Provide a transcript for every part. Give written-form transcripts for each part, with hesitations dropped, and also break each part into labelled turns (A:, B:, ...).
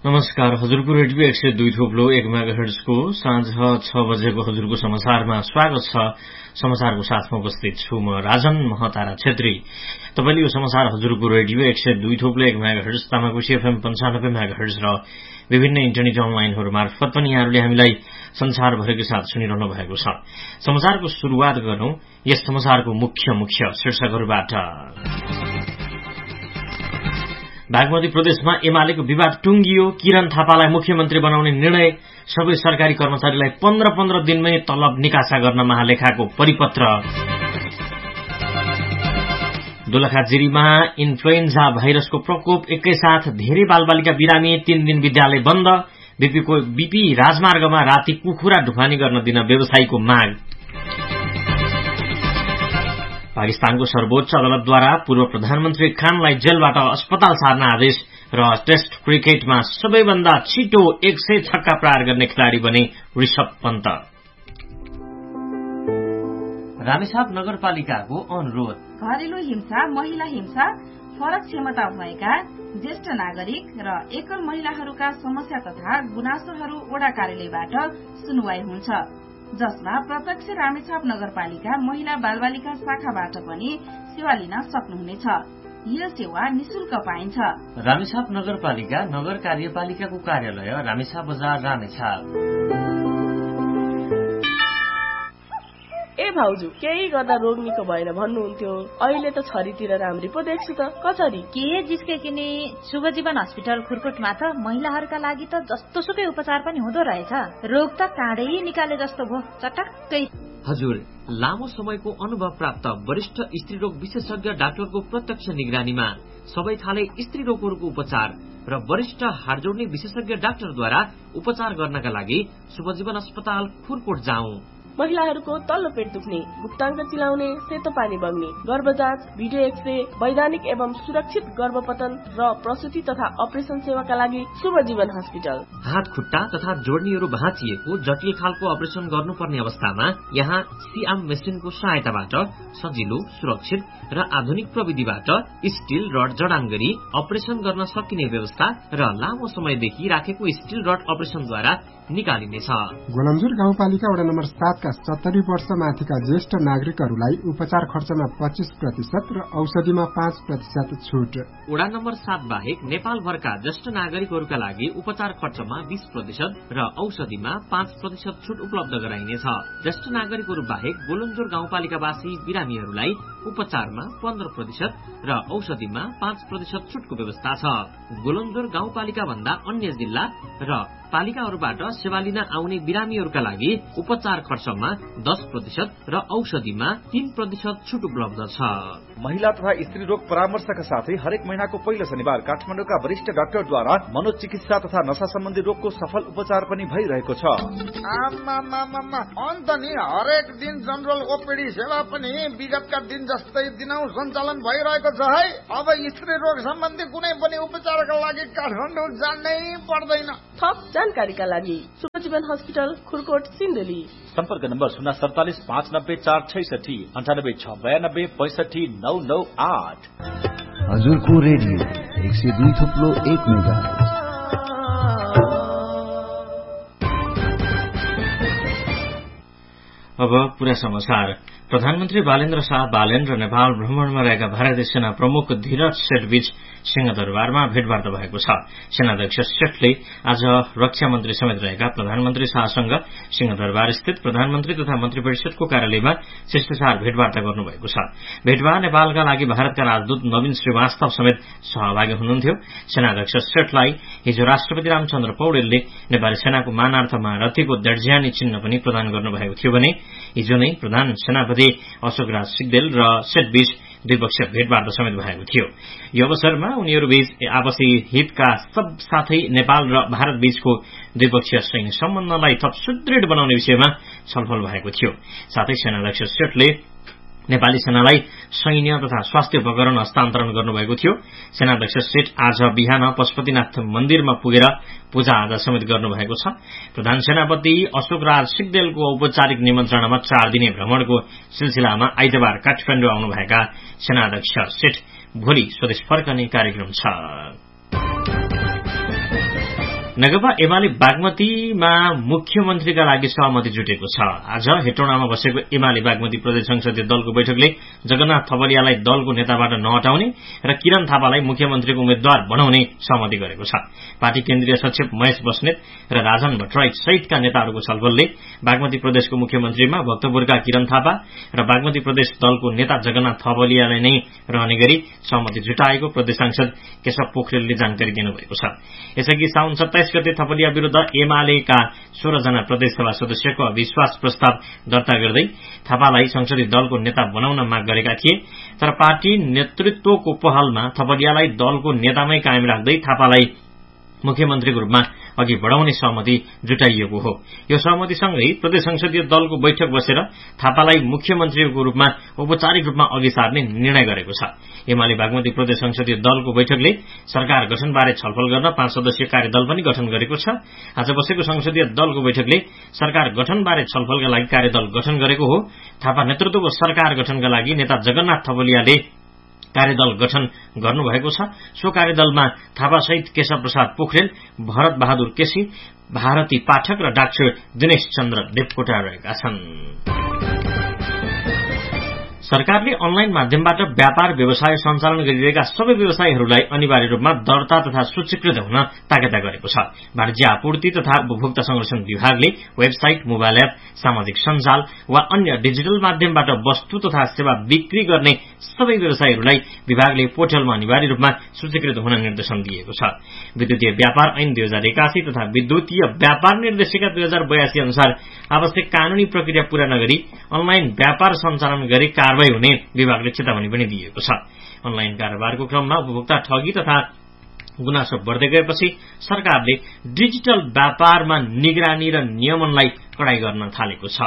A: नमस्कार, हजुरको रेडियो 102.1 मेगाहर्ट्जको साँझ 6 बजेको हजुरको समाचारमा स्वागत छ। समाचारको साथमा उपस्थित छु म राजन महतारा छेत्री। तपाईले यो समाचार हजुरको radio 102.1 megahertz, Tamakoshi FM 95 megahertz र विभिन्न इन्टरनेट अनलाइनहरु मार्फत पनि यहाँहरूले हामीलाई संसारभरिकै साथ सुनिरहनु भएको छ। समाचारको सुरुवात गरौं यस समाचारको मुख्य शीर्षकहरुबाट। बागमती प्रदेशमा एमालेको विवाद टुंगियो। किरण थापालाई मुख्यमन्त्री बनाउने निर्णय। सबै सरकारी कर्मचारीलाई 15 दिनमै तलब निकासा गर्न महालेखाको परिपत्र। दोलखा जिरीमा इन्फ्लुएन्जा भाइरसको प्रकोप, एकैसाथ धेरै बालबालिका बिरामी, 3 दिन विद्यालय बन्द। बीपी राजमार्गमा राति कुखुरा ढुवानी गर्न दिन व्यवसायीको माग। पाकिस्तानको सर्वोच्च अदालतद्वारा पूर्व प्रधानमन्त्री खानलाई जेलबाट अस्पताल सार्न आदेश र टेस्ट क्रिकेटमा सबैभन्दा छिटो 100 छक्का प्रहार गर्ने खेलाड़ी बने ऋषभ पन्त। रामेछाप नगरपालिकाको अनुरोध।
B: घरेलु हिंसा, महिला हिंसा, फरक क्षमता भएका ज्येष्ठ नागरिक र एकल महिलाहरूका समस्या तथा गुनासोहरू वडा कार्यालयबाट सुनवाई हुन्छ, जसमा प्रत्यक्ष रामेछाप नगरपालिका महिला बालबालिका शाखाबाट पनि सेवा लिन सक्नुहुनेछ। यो सेवा निशुल्क पाइन्छ।
A: रामेछाप नगरपालिका नगर कार्यपालिकाको कार्यालय रामेछाप बजार रामेछाप।
C: ए भाउजू, केही गर्दा रोग निको भएन भन्नुहुन्थ्यो, अहिले त छरीतिर राम्री पो देख्छु त। कसरी
D: के जिस्के किने? शुभ जीवन अस्पताल खुरकोटमा त महिलाहरूका लागि त जस्तो सुकै उपचार पनि हुँदो रहेछ। रोग त काँडै निकाले जस्तो भो, चटक्कै।
A: हजुर, लामो समयको अनुभव प्राप्त वरिष्ठ स्त्री रोग विशेषज्ञ डाक्टरको प्रत्यक्ष निगरानीमा सबै खाले स्त्री रोगहरूको उपचार र वरिष्ठ हाडजोड्ने विशेषज्ञ डाक्टरद्वारा उपचार गर्नका लागि शुभजीवन अस्पताल खुरकोट जाउँ।
C: महिलाहरूको तल्लो पेट दुख्ने, गुप्ताङ्ग चिलाउने, सेतो पानी बग्ने, गर्भजाँच, भिडियो एक्सरे, वैधानिक एवं सुरक्षित गर्भपतन र प्रसुति तथा अपरेसन सेवाका लागि शुभजीवन हस्पिटल।
A: हात खुट्टा तथा जोड्नीहरू भाँचिएको जटिल खालको अपरेसन गर्नुपर्ने अवस्थामा यहाँ सिआम मेसिनको सहायताबाट सजिलो, सुरक्षित र आधुनिक प्रविधिबाट स्टील रड जडान गरी अपरेसन गर्न सकिने व्यवस्था र लामो समयदेखि राखेको स्टील रड अपरेसनद्वारा निकालिनेछ।
E: गोलमजुर गाउँपालिका वडा नम्बर 7 का 70 वर्ष माथिका ज्येष्ठ नागरिकहरूलाई उपचार खर्चमा 25% र औषधिमा 5% छुट।
A: वडा नम्बर 7 बाहेक नेपालभरका ज्येष्ठ नागरिकहरूका लागि उपचार खर्चमा 20% र औषधिमा 5% छुट उपलब्ध गराइनेछ। ज्येष्ठ नागरिकहरू बाहेक गोलमजुर गाउँपालिकावासी बिरामीहरूलाई उपचारमा 15% र औषधिमा 5% छुटको व्यवस्था छ। गोलमजुर गाउँपालिका भन्दा अन्य जिल्ला र पालिकाहरूबाट सेवा लिन आउने बिरामीहरूका लागि उपचार खर्चमा 10% र औषधिमा 3% छुट उपलब्ध छ।
F: महिला तथा स्त्री रोग परामर्शका साथै हरेक महिनाको पहिलो शनिबार काठमाडौँका वरिष्ठ डाक्टरद्वारा मनोचिकित्सा तथा नशा सम्बन्धी रोगको सफल उपचार पनि भइरहेको छ।
G: अन्त नि हरेक दिन जनरल ओपीडी सेवा पनि विगतका दिन जस्तै दिनौ सञ्चालन भइरहेको छ है। अब स्त्री रोग सम्बन्धी कुनै पनि उपचारका लागि काठमाडौँ जानै पर्दैन।
C: थप जानकारीका लागि शुभजीवन हस्पिटल खुरकोट सिन्धुली।
F: सम्पर्क नम्बर 047 590 466 98 692 65 998।
H: हजुरको रेडियो 102.1 मेगाहर्ट्ज।
A: अब पूरा समाचार। प्रधानमन्त्री बालेन्द्र शाह बालेन र नेपाल भ्रमणमा रहेका भारतीय सेना प्रमुख धीरज सेठ बीच सिंहदरबारमा भेटवार्ता भएको छ। सेनाध्यक्ष सेठले आज रक्षा मन्त्री समेत रहेका प्रधानमन्त्री शाहसँग सिंहदरबार स्थित प्रधानमन्त्री तथा मन्त्री परिषदको कार्यालयमा शिष्टाचार भेटवार्ता गर्नुभएको छ। भेटमा नेपालका लागि भारतका राजदूत नवीन श्रीवास्तव समेत सहभागी हुनुहुन्थ्यो। सेनाध्यक्ष सेठलाई हिजो राष्ट्रपति रामचन्द्र पौडेलले नेपाली सेनाको मानार्थमा रथीको दर्जियानी चिन्ह पनि प्रदान गर्नुभएको थियो भने हिजो नै प्रधान सेनापति अशोकराज सिग्देल र सेठ बीच द्विपक्षीय भेटवार्ता समेत भएको थियो। यो अवसरमा उनीहरूबीच आपसी हितका साथै नेपाल र भारत बीचको द्विपक्षीय सैन्य सम्बन्धलाई थप सुदृढ बनाउने विषयमा छलफल भएको थियो। साथै सेनाध्यक्ष सेठले नेपाली सेनालाई सैन्य तथा स्वास्थ्य उपकरण हस्तान्तरण गर्नुभएको थियो। सेनाध्यक्ष सेठ आज बिहान पशुपतिनाथ मन्दिरमा पुगेर पूजा आजा समेत गर्नुभएको छ। प्रधान सेनापति अशोकराज सिग्देलको औपचारिक निमन्त्रणामा 4 दिने भ्रमणको सिलसिलामा आइतबार काठमाडौँ आउनुभएका सेनाध्यक्ष सेठ भोलि स्वदेश फर्कने कार्यक्रम छ। नेकपा एमाले बागमतीमा मुख्यमन्त्रीका लागि सहमति जुटेको छ। आज हेटौडामा बसेको एमाले बागमती प्रदेश संसदीय दलको बैठकले जगन्नाथ थपलियालाई दलको नेताबाट नहटाउने र किरण थापालाई मुख्यमन्त्रीको उम्मेद्वार बनाउने सहमति गरेको छ। पार्टी केन्द्रीय सचिव महेश बस्नेत र राजन भट्टराई सहितका नेताहरूको छलफलले बागमती प्रदेशको मुख्यमन्त्रीमा भक्तपुरका किरण थापा र बागमती प्रदेश दलको नेता जगन्नाथ थपलियालाई नै रहने गरी सहमति जुटाएको प्रदेश सांसद केशव पोखरेलले जानकारी दिनुभएको छ। यसअघि साउन 27 गते थपलिया विरूद्ध एमालेका 16 जना प्रदेशसभा सदस्यको अविश्वास प्रस्ताव दर्ता गर्दै थापालाई संसदीय दलको नेता बनाउन माग गरेका थिए। तर पार्टी नेतृत्वको पहलमा थपलियालाई दलको नेतामै कायम राख्दै थापालाई मुख्यमन्त्रीको रूपमा अघि बढाउने सहमति जुटाइएको हो। यो सहमतिसँगै प्रदेश संसदीय दलको बैठक बसेर थापालाई मुख्यमन्त्रीको रूपमा औपचारिक रूपमा अघि सार्ने निर्णय गरेको छ। एमाले बागमती प्रदेश संसदीय दलको बैठकले सरकार गठनबारे छलफल गर्न 5 सदस्यीय कार्यदल पनि गठन गरेको छ। आज बसेको संसदीय दलको बैठकले सरकार गठनबारे छलफलका लागि कार्यदल गठन गरेको हो। थापा नेतृत्वको सरकार गठनका लागि नेता जगन्नाथ थपलियाले कार्यदल गठन गर्नुभएको छ। सो कार्यदलमा थापासहित केशव प्रसाद पोखरेल, भरत बहादुर केसी, भारती पाठक र डाक्टर दिनेश चन्द्र देवकोटा रहेका छन्। सरकारले अनलाइन माध्यमबाट व्यापार व्यवसाय सञ्चालन गरिरहेका सबै व्यवसायीहरूलाई अनिवार्य रूपमा दर्ता तथा सूचीकृत हुन ताकेता गरेको छ। वाणिज्य आपूर्ति तथा उपभोक्ता संरक्षण विभागले वेबसाइट, मोबाइल एप, सामाजिक सञ्जाल वा अन्य डिजिटल माध्यमबाट वस्तु तथा सेवा बिक्री गर्ने सबै व्यवसायीहरूलाई विभागले पोर्टलमा अनिवार्य रूपमा सूचीकृत हुन निर्देशन दिएको छ। विद्युतीय व्यापार ऐन 2081 तथा विद्युतीय व्यापार निर्देशिका 2082 अनुसार आवश्यक कानूनी प्रक्रिया पूरा नगरी अनलाइन व्यापार सञ्चालन गरी कारवाही हुने विभागले चेतावनी पनि दिएको छ। अनलाइन कारोबारको क्रममा उपभोक्ता ठगी तथा गुनासो बढ्दै गएपछि सरकारले डिजिटल व्यापारमा निगरानी र नियमनलाई कडाई गर्न थालेको छ।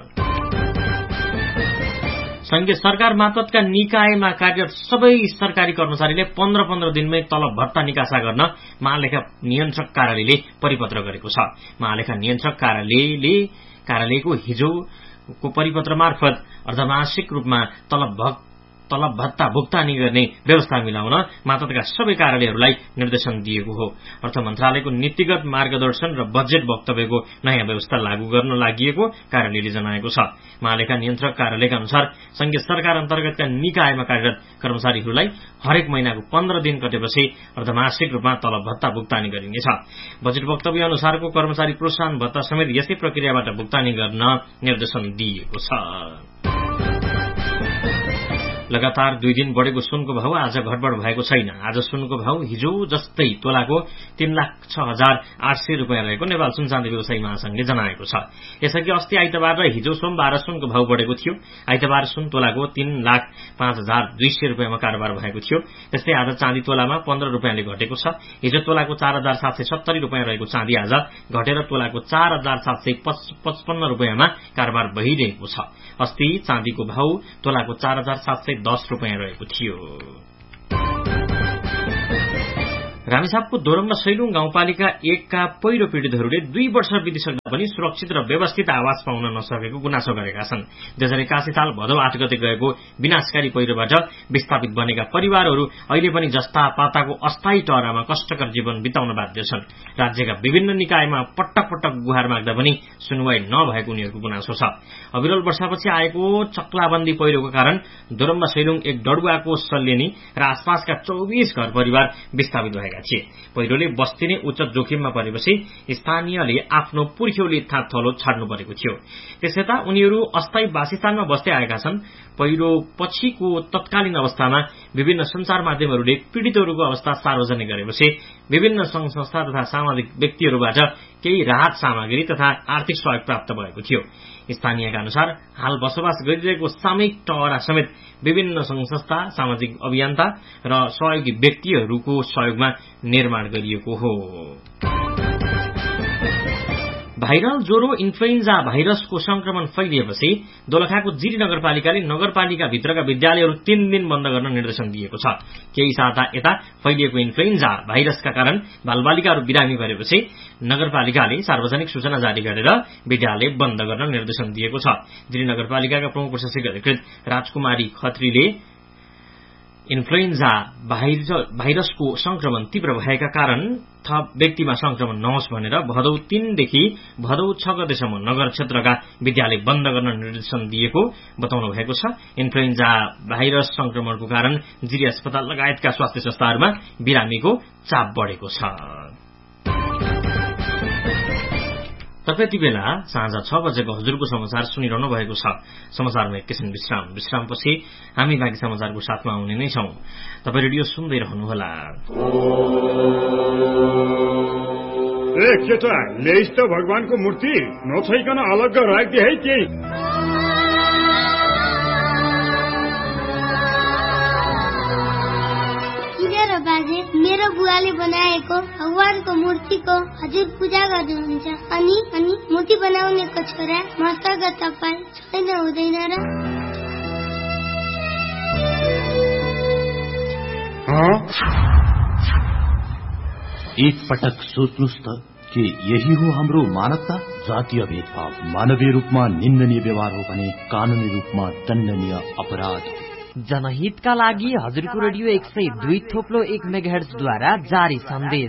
A: संघीय सरकार मार्फतका निकायमा कार्यरत सबै सरकारी कर्मचारीले 15-15 दिनमै तलब भत्ता निकासा गर्न महालेखा नियन्त्रक कार्यालयले परिपत्र गरेको छ। महालेखा नियन्त्रक कार्यालयको हिजोको परिपत्र मार्फत अर्धमासिक रूपमा तलब भत्ता भुक्तानी गर्ने व्यवस्था मिलाउन मातहतका सबै कार्यालयहरूलाई निर्देशन दिएको हो। अर्थ मन्त्रालयको नीतिगत मार्गदर्शन र बजेट वक्तव्यको नयाँ व्यवस्था लागू गर्न लागि कार्यालयले जनाएको छ। महालेखा नियन्त्रक कार्यालयका अनुसार संघीय सरकार अन्तर्गतका निकायमा कार्यरत कर्मचारीहरूलाई हरेक महिनाको 15 दिन कटेपछि अर्धमासिक रूपमा तलब भत्ता भुक्तानी गरिनेछ। बजेट वक्तव्य अनुसारको कर्मचारी प्रोत्साहन भत्ता समेत यसै प्रक्रियाबाट भुक्तानी गर्न निर्देशन दिएको छ। लगातार 2 दिन बढेको सुनको भाव आज घटबढ भएको छैन। आज सुनको भाव हिजो जस्तै तोलाको 3,06,800 रुपियाँ रहेको नेपाल सुन चाँदी व्यवसायी महासंघले जनाएको छ। यसअघि अस्ति आइतबार र हिजो सोमबार सुनको भाव बढेको थियो। आइतबार सुन तोलाको 3,05,200 रुपियाँमा कारोबार भएको थियो। त्यस्तै आज चाँदी तोलामा 15 रुपियाँले घटेको छ। हिजो तोलाको 4,770 रुपियाँ रहेको चाँदी आज घटेर तोलाको 4,455 रुपियाँमा कारोबार भइरहेको छ। अस्ति चाँदीको भाव तोलाको 4,710 रुपियाँ रहेको थियो। रामेछापको दोरम्बा सैलुङ गाउँपालिका 1 का पहिरो पीड़ितहरूले 2 वर्ष बितिसक्दा पनि सुरक्षित र व्यवस्थित आवास पाउन नसकेको गुनासो गरेका छन्। 2081 साल भदौ 8 गते गएको विनाशकारी पहिरोबाट विस्थापित बनेका परिवारहरू अहिले पनि जस्ता पाताको अस्थायी टहरामा कष्टकर जीवन बिताउन बाध्य छन्। राज्यका विभिन्न निकायमा पटक पटक गुहार माग्दा पनि सुनवाई नभएको उनीहरूको गुनासो छ। अविरल वर्षापछि आएको चक्लाबन्दी पहिरोको कारण दोरम्बा सैलुङ 1 डडुवाको सल्यनी र आसपासका 24 घर परिवार विस्थापित भएका थिए। पहिरोले बस्ती नै उच्च जोखिममा परेपछि स्थानीयले आफ्नो पुर्ख्यौली थलो छाड्नु परेको थियो। त्यसयता उनीहरू अस्थायी वासस्थानमा बस्दै आएका छन्। पहिरो पछिको तत्कालीन अवस्थामा विभिन्न संचार माध्यमहरूले पीड़ितहरूको अवस्था सार्वजनिक गरेपछि विभिन्न संघ संस्था तथा सामाजिक व्यक्तिहरूबाट केही राहत सामग्री तथा आर्थिक सहयोग प्राप्त भएको थियो। स्थानीयका अनुसार हाल बसोबास गरिरहेको सामूहिक टहरा समेत विभिन्न संघ संस्था, सामाजिक अभियन्ता र सहयोगी व्यक्तिहरूको सहयोगमा निर्माण गरिएको हो। भाइरल ज्वरो इन्फ्लुएन्जा भाइरसको संक्रमण फैलिएपछि दोलखाको जिरी नगरपालिकाले नगरपालिका भित्रका विद्यालयहरू 3 दिन बन्द गर्न निर्देशन दिएको छ। केही साता यता फैलिएको इन्फ्लुएन्जा भाइरसका कारण बालबालिकाहरू बिरामी परेपछि नगरपालिकाले सार्वजनिक सूचना जारी गरेर विद्यालय बन्द गर्न निर्देशन दिएको छ। जिरी नगरपालिकाका प्रमुख प्रशासकीय अधिकृत राजकुमारी खत्रीले इन्फ्लुएन्जा भाइरसको संक्रमण तीव्र भएका कारण थप व्यक्तिमा संक्रमण नहोस् भनेर भदौ 3 देखि भदौ 6 गतेसम्म नगर क्षेत्रका विद्यालय बन्द गर्न निर्देशन दिएको बताउनु भएको छ। इन्फ्लुएन्जा भाइरस संक्रमणको कारण जिरी अस्पताल लगायतका स्वास्थ्य संस्थाहरूमा बिरामीको चाप बढेको छ। तपाईँ यति बेला साँझ 6 बजेको हजुरको समाचार सुनिरहनु भएको छ। समाचारमा एकैछिन विश्रामपछि हामी बाँकी समाचारको साथमा आउने नै छौं। तपाईँ रेडियो सुन्दै रहनुहोला।
I: ए केटा ल्याइस् त भगवानको मूर्ति नछैकन अलग राख्दे है केही।
J: बाजे मेरो बुवाले बनाएको भगवानको मूर्तिको हजुर पूजा गर्नुहुन्छ अनि मूर्ति बनाउनेको छोरा मसँग तपाईँ छैन हुँदैन र?
K: एक पटक सोच्नुस् त के यही हो हाम्रो मानवता? जातीय भेदभाव मानवीय रूपमा निन्दनीय व्यवहार हो भने कानूनी रूपमा दण्डनीय अपराध।
L: जनहितका लागि हजुरको रेडियो 102.1 मेगाहर्ज द्वारा जारी सन्देश।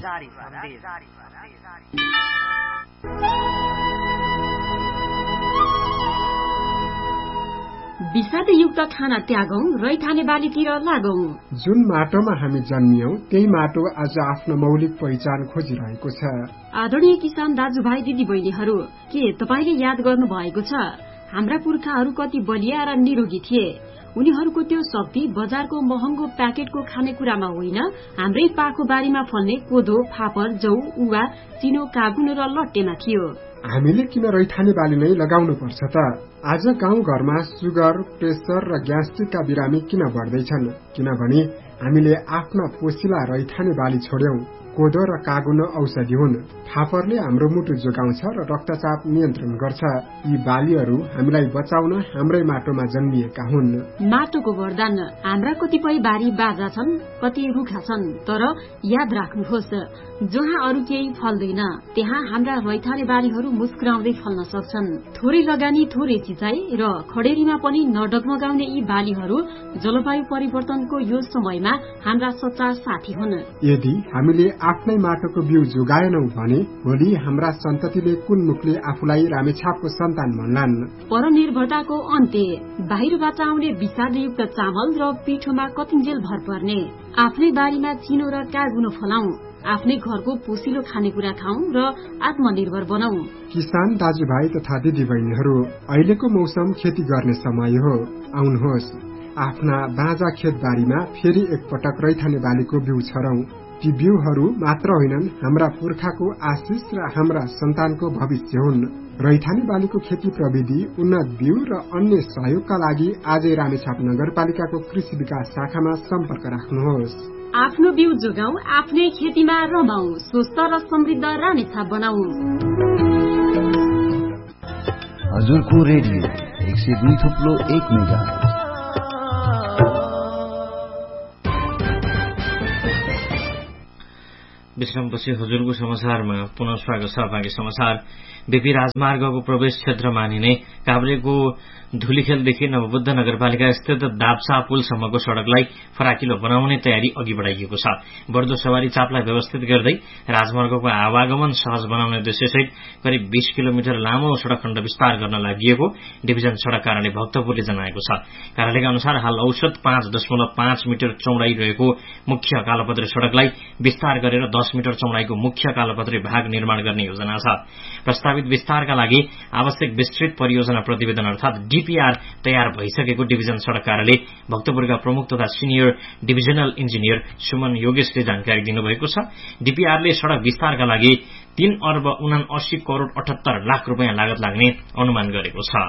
M: विषादयुक्त खाना त्यागौं, रैथाने बालीतिर लागौं।
E: जुन माटोमा हामी जन्मियौं त्यही माटो आज आफ्नो मौलिक पहिचान खोजिरहेको छ।
M: आदरणीय किसान दाजुभाइ दिदी बहिनीहरू, के तपाईले याद गर्नु भएको छ हाम्रा पुर्खाहरू कति बलिया र निरोगी थिए? उनीहरूको त्यो शक्ति बजारको महँगो प्याकेटको खानेकुरामा होइन, हाम्रै पाखो बारीमा फल्ने कोदो, फापर, जौ, उवा, चिनो, कागुनो र लट्टेमा थियो।
E: हामीले किन रैथाने बाली नै लगाउनु पर्छ त? आज गाउँ घरमा सुगर, प्रेसर र ग्यास्ट्रिकका बिरामी किन बढ्दैछन्? किनभने हामीले आफ्ना पोसिला रैथाने बाली छोड्यौं। कोदो र कागुनो औषधि हुन्। फापरले हाम्रो मुटु जोगाउँछ र रक्तचाप नियन्त्रण गर्छ। यी बालीहरू हामीलाई बचाउन हाम्रै माटोमा जन्मिएका हुन्।
M: माटोको वरदान। हाम्रा कतिपय बारी बाजा छन्, कति रुखा छन्, तर याद राख्नुहोस्, जहाँ अरू केही फल्दैन त्यहाँ हाम्रा रैथाने बालीहरू मुस्कुराउँदै फल्न सक्छन्। थोरै लगानी, थोरै सिँचाइ र खडेरीमा पनि नडगमगाउने यी बालीहरू जलवायु परिवर्तनको यो समयमा हाम्रा सच्चा साथी हुन्।
E: यदि हामीले आफ्नै माटोको बिउ जोगाएनौ भने भोलि हाम्रा सन्ततिले कुन मुखले आफूलाई रामेछापको सन्तान भन्लान्?
M: परनिर्भरताको अन्त्य। बाहिरबाट आउने विषादयुक्त चामल र पिठोमा कतिन्जेल भर पर्ने। आफ्नै बारीमा चिनो र कागुनो फलाऊ, आफ्नै घरको पोसिलो खानेकुरा खाऊ र आत्मनिर्भर बनाऊ।
E: किसान दाजुभाइ तथा दिदी बहिनीहरू, अहिलेको मौसम खेती गर्ने समय हो। आउनुहोस्, आफ्ना बाँझा खेतबारीमा फेरि एकपटक रैथाने बालीको बिउ छरौं। ती बिउहरू मात्र होइनन्, हाम्रा पुर्खाको आशिष र हाम्रा सन्तानको भविष्य हुन्। रैथाने बालीको खेती प्रविधि, उन्नत बिउ र अन्य सहयोगका लागि आजै रामेछाप नगरपालिकाको कृषि विकास शाखामा सम्पर्क राख्नुहोस्।
M: आफ्नो बिउ जोगाऊ, आफ्नै खेतीमा रमाऊ, स्वस्थ र समृद्ध रामेछाप बनाऊ।
H: हजुरको रेडियो 102.1 मेगाहर्ज।
A: विश्रामपछि हजुरको समाचारमा पुनः स्वागत छ। बाँकी समाचार। बीपी राजमार्गको प्रवेश क्षेत्र मानिने काभ्रेको धुलीखेलदेखि नवबुद्ध नगरपालिका स्थित दाप्सा पुलसम्मको सड़कलाई फराकिलो बनाउने तयारी अघि बढ़ाइएको छ। बढ्दो सवारी चापलाई व्यवस्थित गर्दै राजमार्गको आवागमन सहज बनाउने उद्देश्यसहित करिब 20 किलोमिटर लामो सड़क खण्ड विस्तार गर्न लागि डिभिजन सड़क कार्यालय भक्तपुरले जनाएको छ। कार्यालयका अनुसार हाल औसत 5.5 मिटर चौडाई रहेको मुख्य कालोपत्री सड़कलाई विस्तार गरेर 10 मिटर चौडाईको मुख्य कालोपत्री भाग निर्माण गर्ने योजना छ। प्रस्तावित विस्तारका लागि आवश्यक विस्तृत परियोजना प्रतिवेदन अर्थात डीपीआर तयार भइसकेको डिभिजन सड़क कार्यालय भक्तपुरका प्रमुख तथा सिनियर डिभिजनल इन्जिनियर सुमन योगेशले जानकारी दिनुभएको छ। डीपीआरले सड़क विस्तारका लागि 3.79 करोड़ 78 लाख रुपियाँ लागत लाग्ने अनुमान गरेको छ।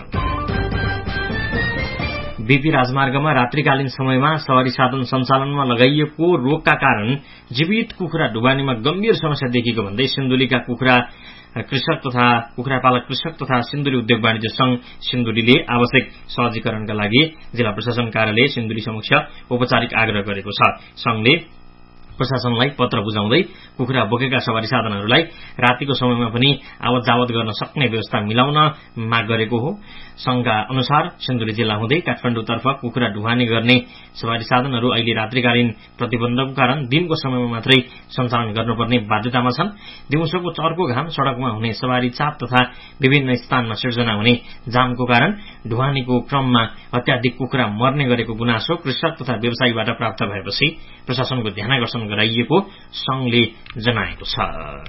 A: बीपी राजमार्गमा रात्रिकालीन समयमा सवारी साधन सञ्चालनमा लगाइएको रोकका कारण जीवित कुखुरा डुबानीमा गम्भीर समस्या देखिएको भन्दै सिन्धुलीका कुखुरा पालक कृषक तथा सिन्धुली उद्योग वाणिज्य संघ सिन्धुलीले आवश्यक सहजीकरणका लागि जिल्ला प्रशासन कार्यालय सिन्धुली समक्ष औपचारिक आग्रह गरेको छ। संघले प्रशासनलाई पत्र बुझाउँदै कुखुरा बोकेका सवारी साधनहरूलाई रातिको समयमा पनि आवत जावत गर्न सक्ने व्यवस्था मिलाउन माग गरेको हो। संघका अनुसार सिन्धुली जिल्ला हुँदै काठमाडौँतर्फ कुखुरा ढुवानी गर्ने सवारी साधनहरू अहिले रात्रिकालीन प्रतिबन्धको कारण दिनको समयमा मात्रै सञ्चालन गर्नुपर्ने बाध्यतामा छन्। दिउँसोको चर्को घाम, सड़कमा हुने सवारी चाप तथा विभिन्न स्थानमा सिर्जना हुने जामको कारण ढुवानीको क्रममा अत्याधिक कुखुरा मर्ने गरेको गुनासो कृषक तथा व्यवसायीबाट प्राप्त भएपछि प्रशासनको ध्यानाकर्षण गराइएको संघले जनाएको छ।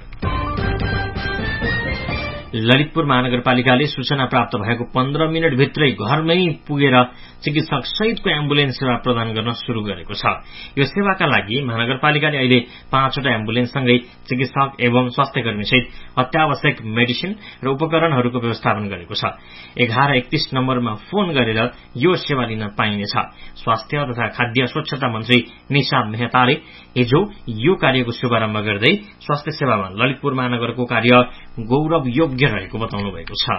A: ललितपुर महानगरपालिकाले सूचना प्राप्त भएको 15 मिनटभित्रै घरमै पुगेर चिकित्सक सहितको एम्बुलेन्स सेवा प्रदान गर्न शुरू गरेको छ। यो सेवाका लागि महानगरपालिकाले अहिले 5वटा एम्बुलेन्ससँगै चिकित्सक एवं स्वास्थ्यकर्मी सहित अत्यावश्यक मेडिसिन र उपकरणहरूको व्यवस्थापन गरेको छ। 1131 नम्बरमा फोन गरेर यो सेवा लिन पाइनेछ। स्वास्थ्य तथा खाद्य स्वच्छता मन्त्री निशा मेहताले हिजो यो कार्यको शुभारम्भ गर्दै स्वास्थ्य सेवामा ललितपुर महानगरको कार्य गौरव योग्य रहेको बताउनु भएको छ।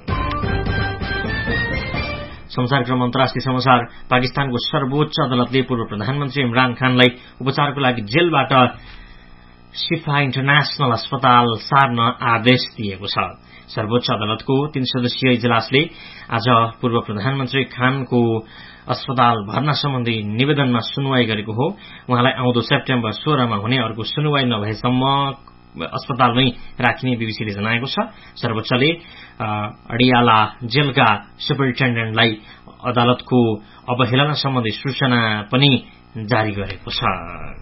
A: समाचारक्रम अन्तर्राष्ट्रिय समाचार। पाकिस्तानको सर्वोच्च अदालतले पूर्व प्रधानमन्त्री इमरान खानलाई उपचारको लागि जेलबाट शिफा इन्टरनेशनल अस्पताल सार्न आदेश दिएको छ। सर्वोच्च अदालतको 3 सदस्यीय इजलासले आज पूर्व प्रधानमन्त्री खानको अस्पताल भर्ना सम्बन्धी निवेदनमा सुनवाई गरेको हो। उहाँलाई आउँदो सेप्टेम्बर 16 मा हुने अर्को सुनवाई नभएसम्म अस्पतालमै राखिने बीबीसीले जनाएको छ। सर्वोच्चले अडियाला जेलका सुपरिन्टेन्डेन्टलाई अदालतको अवहेलना सम्बन्धी सूचना पनि जारी गरेको छ।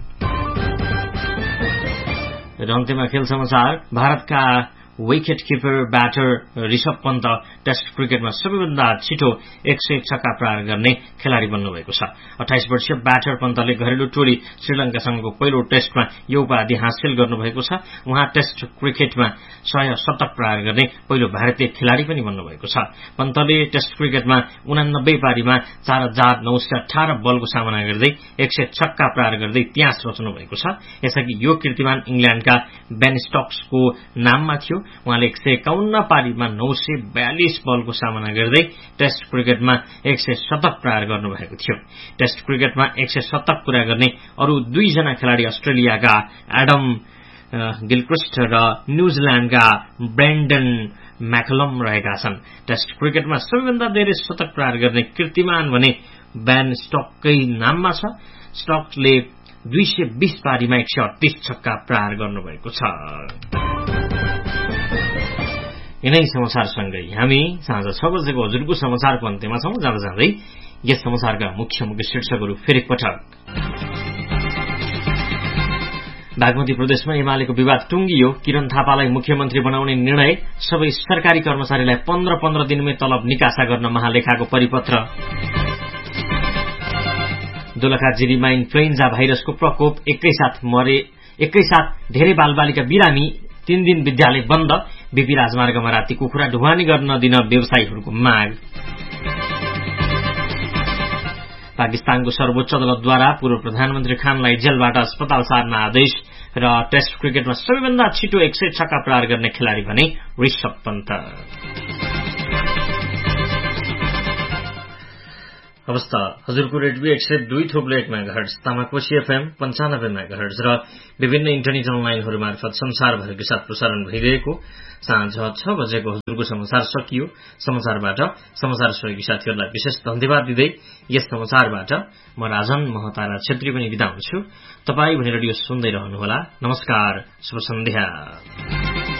A: र अन्त्यमा खेल समाचार। भारतका wicket keeper batter Rishabh Pant test क्रिकेटमा सबैभन्दा छिटो 100 छक्का प्रहार गर्ने खेलाड़ी बन्नुभएको छ। 28 वर्षीय ब्याटर पन्तले घरेलु टोली श्रीलंकासँगको पहिलो टेस्टमा यो उपाधि हासिल गर्नुभएको छ। उहाँ टेस्ट क्रिकेटमा 100 शतक प्रहार गर्ने पहिलो भारतीय खेलाड़ी पनि बन्नुभएको छ। पन्तले टेस्ट क्रिकेटमा 89 पारीमा 4918 बलको सामना गर्दै 100 छक्का प्रहार गर्दै इतिहास रच्नु भएको छ। यसअघि यो कीर्तिमान इंग्ल्याण्डका बेन स्टोक्सको नाममा थियो। उहाँले 151 पारीमा 942 बलको सामना गर्दै टेस्ट क्रिकेटमा 100 शतक प्रहार गर्नुभएको थियो। टेस्ट क्रिकेटमा 100 शतक पूरा गर्ने अरू 2 जना खेलाड़ी अस्ट्रेलियाका एडम गिलक्रिस्ट र न्यूजील्याण्डका ब्रेन्डन मैकलम रहेका छन्। टेस्ट क्रिकेटमा सबैभन्दा धेरै शतक प्रहार गर्ने कीर्तिमान भने बेन स्टोक्सकै नाममा छ। स्टोक्सले 220 पारीमा 138 छक्का प्रहार गर्नुभएको छ। यिनै समाचारसँगै हामी साँझ 6 बजेको हजुरको समाचारको अन्त्यमा छौं। जाँदा जाँदै यस समाचारका मुख्य शीर्षकहरू फेरि पटक। बागमती प्रदेशमा एमालेको विवाद टुंगियो। किरण थापालाई मुख्यमन्त्री बनाउने निर्णय। सबै सरकारी कर्मचारीलाई 15-15 दिनमै तलब निकासा गर्न महालेखाको परिपत्र। दोलखा जिरीमा इन्फ्लुएन्जा भाइरसको प्रकोप। एकैसाथ धेरै बालबालिका बिरामी। 3 दिन विद्यालय बन्द। बीपी राजमार्गमा राति कुखुरा ढुवानी गर्न दिन व्यवसायीहरूको माग। पाकिस्तानको सर्वोच्च अदालतद्वारा पूर्व प्रधानमन्त्री खानलाई जेलबाट अस्पताल सार्न आदेश। र टेस्ट क्रिकेटमा सबैभन्दा छिटो 100 छक्का प्रहार गर्ने खेलाड़ी भने ऋषभ पन्त। अवस्था हजुरको radio 102.1 megahertz, Tamakoshi FM 95 megahertz र विभिन्न इन्टरनेट अनलाइनहरू मार्फत संसारभरको साथ प्रसारण भइरहेको साँझ 6 बजेको हजुरको समाचार सकियो। समाचारबाट समाचार सहयोगी साथीहरूलाई विशेष धन्यवाद दिँदै यस समाचारबाट म राजन महतारा छेत्री पनि बिदा हुन्छु। तपाई भने रेडियो सुन्दै रहनुहोला। नमस्कार, शुभ सन्ध्या।